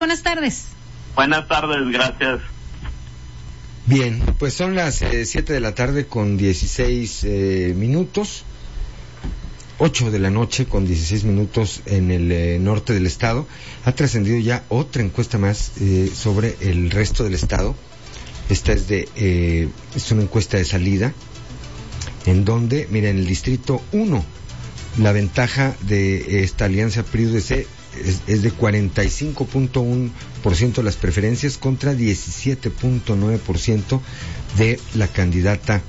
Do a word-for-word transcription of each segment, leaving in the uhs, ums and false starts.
Buenas tardes. Buenas tardes, gracias. Bien, pues son las eh, siete de la tarde con dieciséis eh, minutos, ocho de la noche con dieciséis minutos en el eh, norte del estado. Ha trascendido ya otra encuesta más eh, sobre el resto del estado. Esta es de eh, es una encuesta de salida en donde, mira, en el distrito uno, la ventaja de esta alianza P R I U D C es, es de cuarenta y cinco punto uno por ciento de las preferencias contra diecisiete punto nueve por ciento de la candidata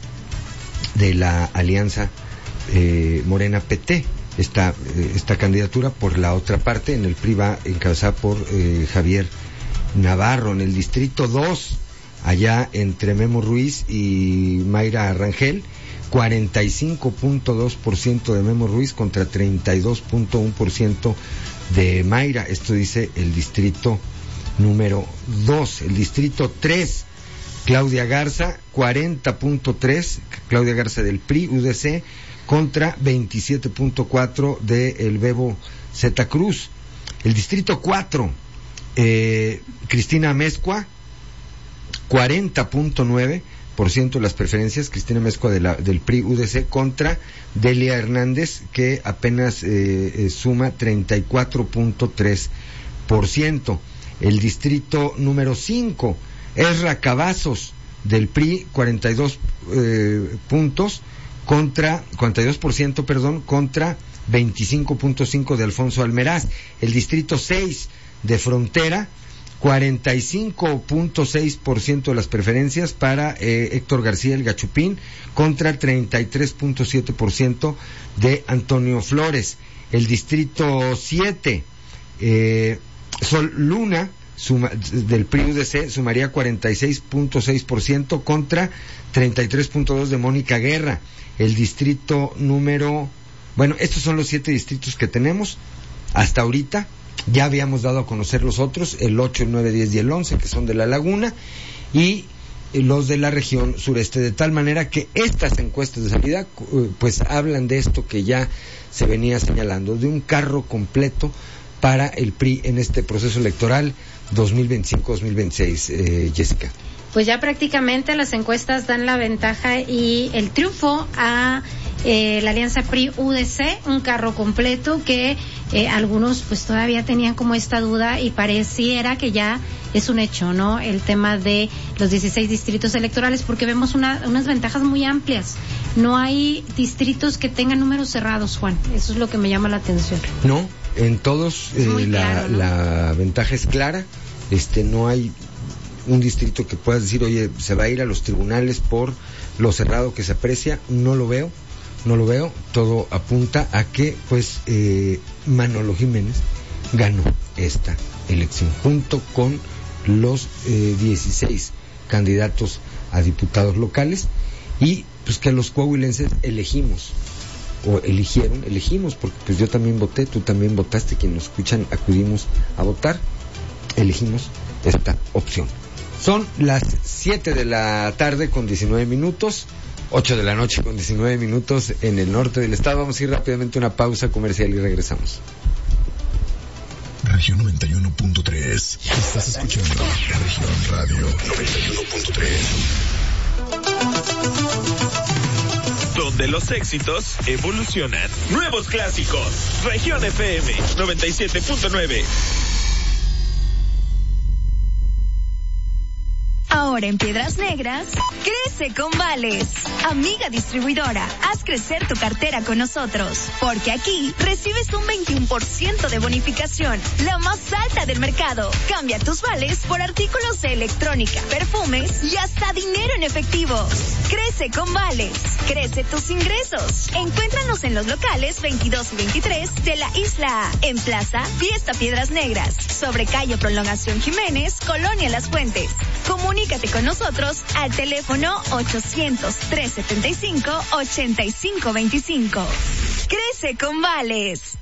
de la alianza eh, Morena P T. Esta, eh, esta candidatura, por la otra parte, en el P R I va encabezada por eh, Javier Navarro. En el distrito dos, allá entre Memo Ruiz y Mayra Rangel, cuarenta y cinco punto dos por ciento de Memo Ruiz contra treinta y dos punto uno por ciento de Mayra. Esto dice el distrito número dos. El distrito tres, Claudia Garza, cuarenta punto tres, Claudia Garza del P R I U D C contra veintisiete punto cuatro de el Bebo Zeta Cruz. El distrito cuatro, eh, Cristina Amezcua, cuarenta punto nueve por ciento de las preferencias, Cristina Amezcua de la, del P R I U D C contra Delia Hernández, que apenas eh, eh, suma treinta y cuatro punto tres por ciento. El distrito número cinco, Ezra Cavazos del P R I, cuarenta y dos eh, puntos contra, cuarenta y dos por ciento, perdón, contra veinticinco punto cinco de Alfonso Almeraz. El distrito seis de Frontera, cuarenta y cinco punto seis por ciento de las preferencias para eh, Héctor García el Gachupín contra treinta y tres punto siete por ciento de Antonio Flores. El distrito siete, eh, Sol Luna suma, del P R I U D C, sumaría cuarenta y seis punto seis por ciento contra treinta y tres punto dos por ciento de Mónica Guerra. El distrito número, bueno, estos son los siete distritos que tenemos hasta ahorita. Ya habíamos dado a conocer los otros, el ocho, el nueve, diez y el once, que son de La Laguna, y los de la región sureste, de tal manera que estas encuestas de salida pues hablan de esto que ya se venía señalando, de un carro completo para el P R I en este proceso electoral dos mil veinticinco dos mil veintiséis, eh, Jessica. Pues ya prácticamente las encuestas dan la ventaja y el triunfo a eh, la alianza P R I U D C, un carro completo que eh, algunos pues todavía tenían como esta duda y pareciera que ya es un hecho, ¿no? El tema de los dieciséis distritos electorales, porque vemos una, unas ventajas muy amplias. No hay distritos que tengan números cerrados, Juan. Eso es lo que me llama la atención. No, en todos eh, la, claro, ¿no? La ventaja es clara. Este, no hay un distrito que puedas decir, oye, se va a ir a los tribunales por lo cerrado que se aprecia. No lo veo, no lo veo. Todo apunta a que, pues, eh, Manolo Jiménez ganó esta elección junto con los eh, dieciséis candidatos a diputados locales, y pues que los coahuilenses elegimos o eligieron, elegimos, porque pues yo también voté, tú también votaste, quienes nos escuchan acudimos a votar, elegimos esta opción. Son las siete de la tarde con diecinueve minutos, ocho de la noche con diecinueve minutos en el norte del estado. Vamos a ir rápidamente a una pausa comercial y regresamos. Región noventa y uno punto tres. Estás escuchando Región Radio noventa y uno punto tres. Donde los éxitos evolucionan. Nuevos clásicos. Región F M noventa y siete punto nueve. Ahora en Piedras Negras, crece con Vales. Amiga distribuidora, haz crecer tu cartera con nosotros, porque aquí recibes un veintiuno por ciento de bonificación, la más alta del mercado. Cambia tus vales por artículos de electrónica, perfumes y hasta dinero en efectivo. Crece con Vales, crece tus ingresos. Encuéntranos en los locales veintidós y veintitrés de la Isla A, en Plaza Fiesta Piedras Negras, sobre calle Prolongación Jiménez, Colonia Las Fuentes. Comunícate con nosotros al teléfono ochocientos, trescientos setenta y cinco, ochenta y cinco veinticinco. Crece con Vales.